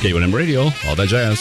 K1M Radio, all that jazz.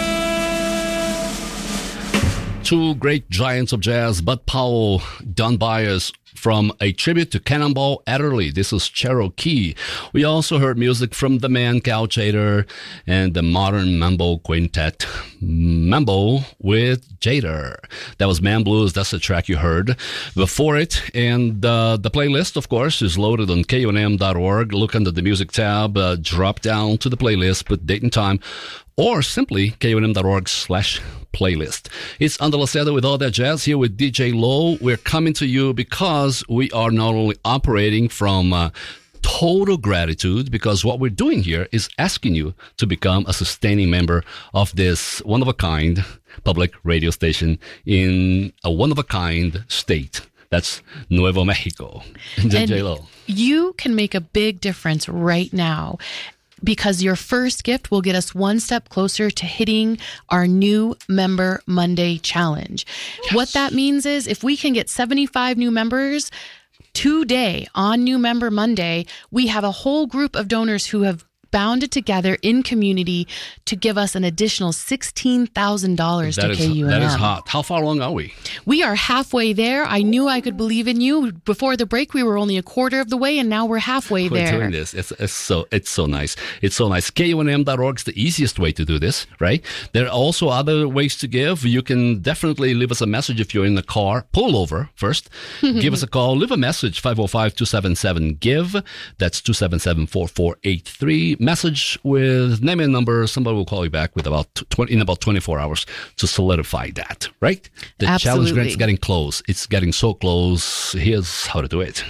Two great giants of jazz, Bud Powell, Don Byers, from a tribute to Cannonball Adderley. This is Cherokee. We also heard music from the Man Couchator and the Modern Mambo Quintet, Mambo with Jader. That was Man Blues. That's the track you heard before it. And the playlist, of course, is loaded on KUNM.org. Look under the music tab, drop down to the playlist, put date and time, or simply KUNM.org/playlist. It's Under Lacerda with All That Jazz here with DJ Low. We're coming to you because we are not only operating from total gratitude, because what we're doing here is asking you to become a sustaining member of this one-of-a-kind public radio station in a one-of-a-kind state. That's Nuevo Mexico. DJ Low. You can make a big difference right now, because your first gift will get us one step closer to hitting our new Member Monday challenge. Yes. What that means is if we can get 75 new members today on New Member Monday, we have a whole group of donors who have bounded together in community to give us an additional $16,000 to KUNM. That is hot. How far along are we? We are halfway there. I knew I could believe in you. Before the break, we were only a quarter of the way, and now we're halfway there. We're doing this. It's so nice. It's so nice. KUNM.org is the easiest way to do this, right? There are also other ways to give. You can definitely leave us a message if you're in the car. Pull over first. Give us a call. Leave a message, 505-277-GIVE. That's 277-4483. Message with name and number. Somebody will call you back with about 24 hours to solidify that, right? The Absolutely. Challenge grant is getting close. It's getting so close. Here's how to do it.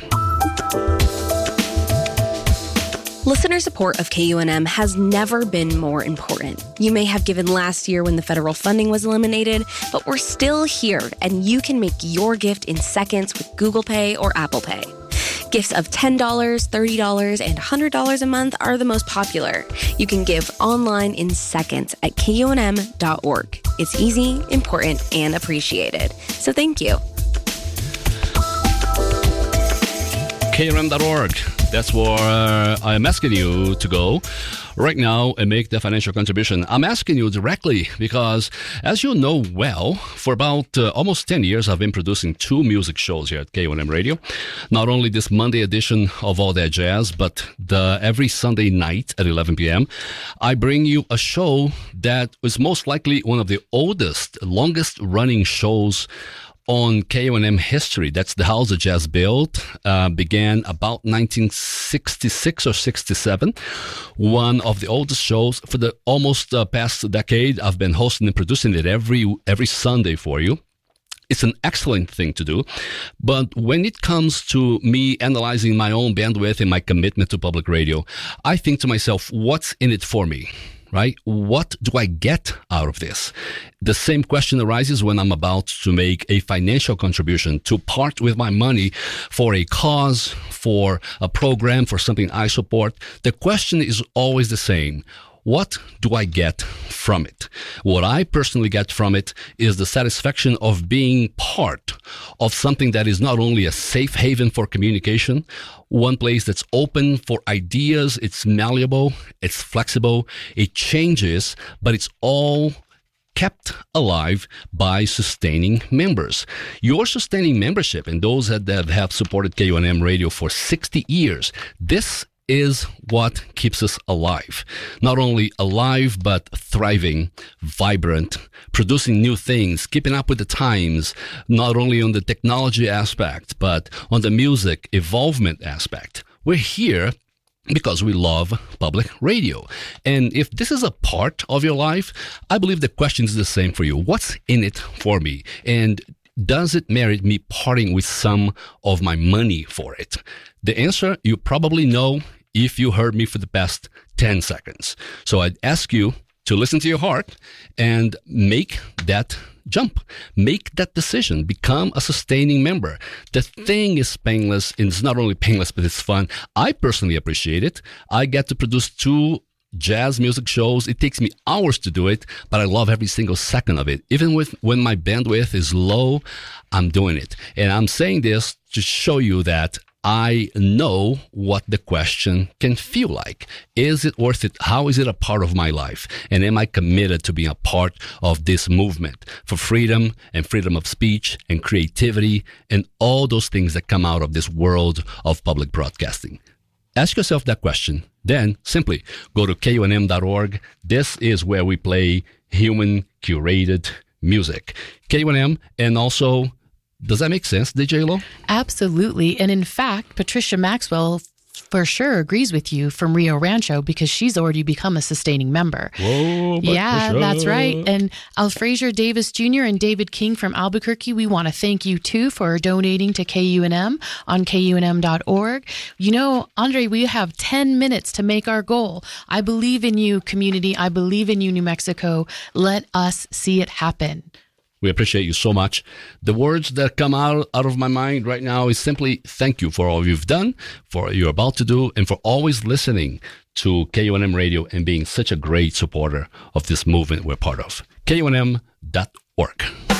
Listener support of KUNM has never been more important. You may have given last year when the federal funding was eliminated, but we're still here, and you can make your gift in seconds with Google Pay or Apple Pay. Gifts of $10, $30, and $100 a month are the most popular. You can give online in seconds at KUNM.org. It's easy, important, and appreciated. So thank you. KUNM.org. That's where I'm asking you to go right now and make the financial contribution. I'm asking you directly because, as you know well, for about almost 10 years, I've been producing two music shows here at KUNM Radio. Not only this Monday edition of All That Jazz, but every Sunday night at 11 p.m., I bring you a show that was most likely one of the oldest, longest-running shows on KUNM history. That's the House of Jazz Built. Began about 1966 or 67. One of the oldest shows for the almost past decade. I've been hosting and producing it every Sunday for you. It's an excellent thing to do. But when it comes to me analyzing my own bandwidth and my commitment to public radio, I think to myself, what's in it for me? Right? What do I get out of this? The same question arises when I'm about to make a financial contribution, to part with my money for a cause, for a program, for something I support. The question is always the same. What do I get from it? What I personally get from it is the satisfaction of being part of something that is not only a safe haven for communication, one place that's open for ideas, it's malleable, it's flexible, it changes, but it's all kept alive by sustaining members. Your sustaining membership and those that have supported KUNM Radio for 60 years, this is what keeps us alive. Not only alive, but thriving, vibrant, producing new things, keeping up with the times, not only on the technology aspect, but on the music evolvement aspect. We're here because we love public radio. And if this is a part of your life, I believe the question is the same for you. What's in it for me? And does it merit me parting with some of my money for it? The answer you probably know if you heard me for the past 10 seconds. So I'd ask you to listen to your heart and make that jump. Make that decision. Become a sustaining member. The thing is painless, and it's not only painless, but it's fun. I personally appreciate it. I get to produce two jazz music shows. It takes me hours to do it, but I love every single second of it. Even when my bandwidth is low, I'm doing it. And I'm saying this to show you that I know what the question can feel like. Is it worth it? How is it a part of my life? And am I committed to being a part of this movement for freedom and freedom of speech and creativity and all those things that come out of this world of public broadcasting? Ask yourself that question. Then simply go to KUNM.org. This is where we play human curated music. KUNM, and also, does that make sense, DJ Lo? Absolutely. And in fact, Patricia Maxwell for sure agrees with you from Rio Rancho because she's already become a sustaining member. Whoa, yeah, Patricia. That's right. And Alfraser Davis Jr. and David King from Albuquerque, we want to thank you too for donating to KUNM on KUNM.org. You know, Andre, we have 10 minutes to make our goal. I believe in you, community. I believe in you, New Mexico. Let us see it happen. We appreciate you so much. The words that come out of my mind right now is simply thank you for all you've done, for what you're about to do, and for always listening to KUNM Radio and being such a great supporter of this movement we're part of. KUNM.org.